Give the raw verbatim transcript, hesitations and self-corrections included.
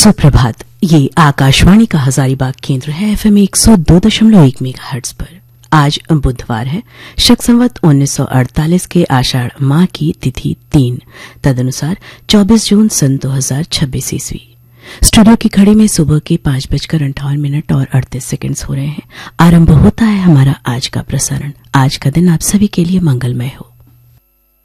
सुप्रभात। ये आकाशवाणी का हजारीबाग केंद्र है एफएम एक सौ दो दशमलव एक मेगाहर्ट्ज पर। आज बुधवार है, शक संवत उन्नीस सौ अड़तालीस के आषाढ़ माह की तिथि तीन, तदनुसार चौबीस जून सन दो हजार छब्बीस ईस्वी। स्टूडियो की घड़ी में सुबह के पांच बजकर अंठावन मिनट और अड़तीस सेकंड्स हो रहे हैं। आरंभ होता है हमारा आज का प्रसारण। आज का दिन आप सभी के लिए मंगलमय हो।